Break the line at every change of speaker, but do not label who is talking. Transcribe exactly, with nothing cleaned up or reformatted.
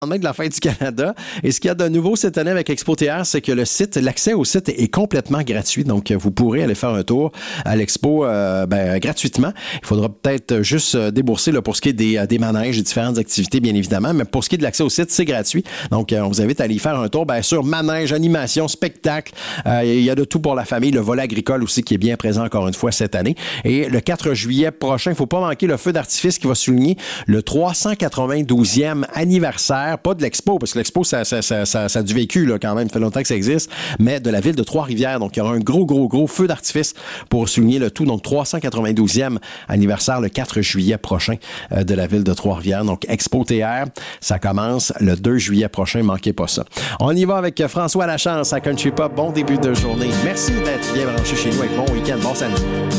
lendemain de la fête du Canada. Et ce qu'il y a de nouveau cette année avec Expo T R, c'est que le site, l'accès au site est complètement gratuit. Donc, vous pourrez aller faire un tour à l'expo euh, ben, gratuitement. Il faudra peut-être juste débourser là, pour ce qui est des, des manèges et différentes activités, bien évidemment. Mais pour ce qui est de l'accès au site, c'est gratuit. Donc, on vous invite à aller y faire un tour. Bien sûr, manège, animation, spectacle. Euh, il y a de tout pour la famille. Le volet agricole aussi qui est bien présent encore une fois cette année. Et le quatre juillet prochain, il ne faut pas manquer le feu d'artifice qui va souligner le trois cent quatre-vingt-douzième anniversaire. Pas de l'expo, parce que l'expo, ça, ça, ça, ça, ça a du vécu là, quand même, ça fait longtemps que ça existe, mais de la ville de Trois-Rivières. Donc, il y aura un gros, gros, gros feu d'artifice pour souligner le tout. Donc, trois cent quatre-vingt-douzième anniversaire le quatre juillet prochain euh, de la ville de Trois-Rivières. Donc, Expo T R, ça commence le deux juillet prochain. Manquez pas ça. On y va avec François Lachance à Country Pop. Bon début de journée. Merci d'être bien branché chez nous avec bon week-end. Bon samedi.